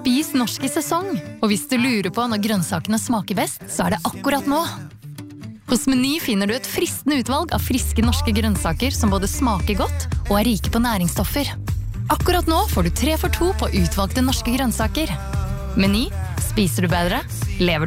Spis norsk i sesong. Og hvis du lurer på når grønnsakene smaker best, så det akkurat nå. Hos Meny finner du et fristende utvalg av friske norske grønnsaker som både smaker godt og rike på næringsstoffer. Akkurat nå får du 3 for 2 på utvalgte norske grønnsaker. Meny, spiser du bedre, lever du